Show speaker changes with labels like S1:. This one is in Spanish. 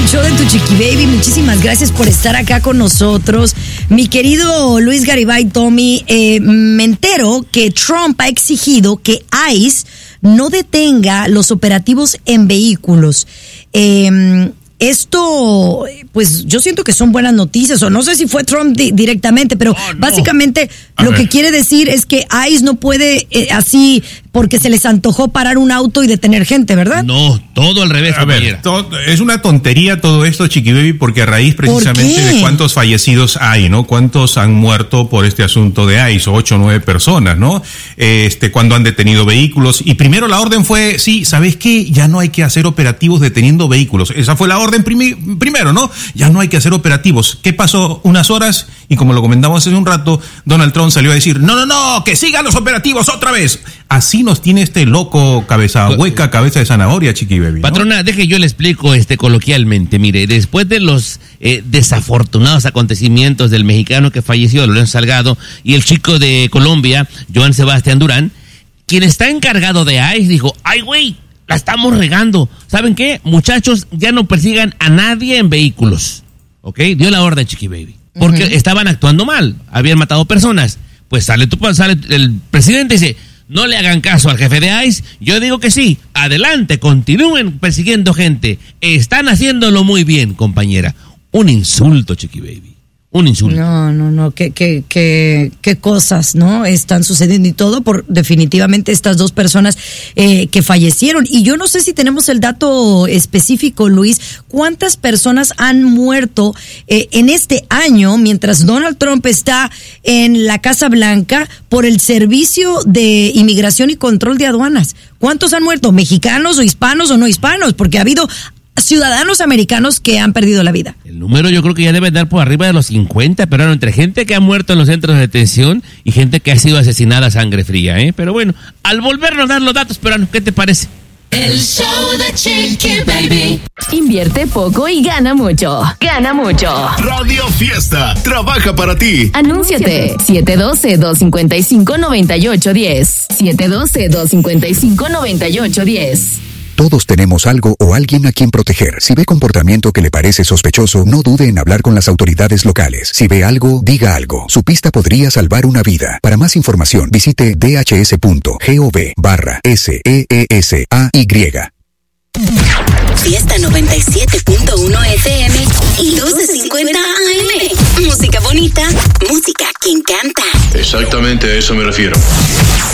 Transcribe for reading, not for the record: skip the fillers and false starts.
S1: show de Tu Chiqui Baby. Muchísimas gracias por estar acá con nosotros. Mi querido Luis Garibay, Tommy, me entero que Trump ha exigido que ICE no detenga los operativos en vehículos. Esto, pues yo siento que son buenas noticias, o no sé si fue Trump directamente, pero básicamente lo que quiere decir es que ICE no puede así porque se les antojó parar un auto y detener gente, ¿verdad?
S2: No, todo al revés.
S3: A ver, es una tontería todo esto, Chiqui Baby, porque a raíz precisamente de cuántos fallecidos hay, ¿no? Cuántos han muerto por este asunto de ICE, 8 o 9 personas, ¿no? Cuando han detenido vehículos. Y primero la orden fue, sí, ¿sabes qué? Ya no hay que hacer operativos deteniendo vehículos. Esa fue la orden primero, ¿no? Ya no hay que hacer operativos. ¿Qué pasó? Unas horas, y como lo comentamos hace un rato, Donald Trump salió a decir, no, que sigan los operativos otra vez. Así nos tiene este loco cabeza hueca, cabeza de zanahoria, Chiqui Baby, ¿no?
S2: Patrona, deje yo le explico coloquialmente. Mire, después de los desafortunados acontecimientos del mexicano que falleció, Lorenzo Salgado, y el chico de Colombia, Joan Sebastián Durán, quien está encargado de ICE dijo, ¡ay, güey! La estamos regando. ¿Saben qué? Muchachos, ya no persigan a nadie en vehículos. ¿Ok? Dio la orden, Chiqui Baby. Porque estaban actuando mal. Habían matado personas. Pues sale el presidente y dice, no le hagan caso al jefe de ICE. Yo digo que sí. Adelante, continúen persiguiendo gente. Están haciéndolo muy bien, compañera. Un insulto, Chiqui Baby. Un insulto.
S1: No, qué cosas, ¿no? Están sucediendo y todo por definitivamente estas dos personas que fallecieron. Y yo no sé si tenemos el dato específico, Luis, ¿cuántas personas han muerto en este año mientras Donald Trump está en la Casa Blanca por el Servicio de Inmigración y Control de Aduanas? ¿Cuántos han muerto? ¿Mexicanos o hispanos o no hispanos? Porque ha habido ciudadanos americanos que han perdido la vida.
S2: El número yo creo que ya debe dar por arriba de los 50, pero entre gente que ha muerto en los centros de detención y gente que ha sido asesinada a sangre fría, ¿eh? Pero bueno, al volvernos a dar los datos, pero ¿qué te parece?
S4: El show de Chiqui Baby.
S5: Invierte poco y gana mucho. Gana mucho.
S6: Radio Fiesta trabaja para ti.
S5: Anúnciate. 712-255-9810. 712-255-9810.
S7: Todos tenemos algo o alguien a quien proteger. Si ve comportamiento que le parece sospechoso, no dude en hablar con las autoridades locales. Si ve algo, diga algo. Su pista podría salvar una vida. Para más información, visite dhs.gov/SEESAY.
S8: Fiesta 97.1 FM y 1250 AM. Música bonita, música que encanta.
S6: Exactamente a eso me refiero.